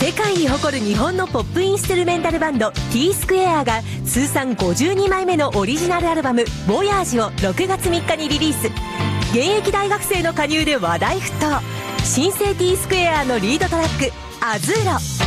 世界に誇る日本のポップインストゥルメンタルバンド T スクエアが通算52枚目のオリジナルアルバム「ボヤージ」を6月3日にリリース。現役大学生の加入で話題沸騰。新生 T スクエアのリードトラック「アズーロ」。